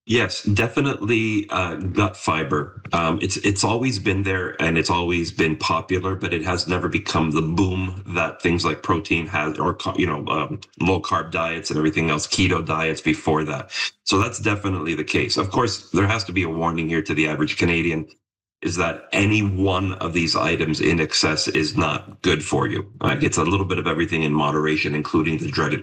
Yes, definitely gut fiber. It's always been there and it's always been popular, but it has never become the boom that things like protein has, or low carb diets and everything else, keto diets before that. So that's definitely the case. Of course, there has to be a warning here to the average Canadian, is that any one of these items in excess is not good for you. It's a little bit of everything in moderation, including the dreaded